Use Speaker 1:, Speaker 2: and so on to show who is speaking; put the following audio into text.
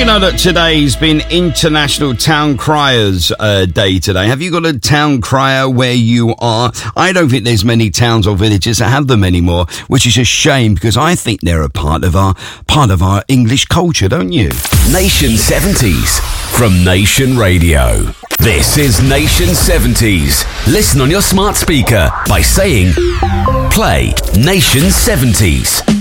Speaker 1: know that today's been International Town Criers Day today? Have you got a town crier where you are? I don't think there's many towns or villages that have them anymore, which is a shame because I think they're a part of our English culture, don't you?
Speaker 2: Nation 70s from Nation Radio. This is Nation 70s. Listen on your smart speaker by saying, play Nation 70s.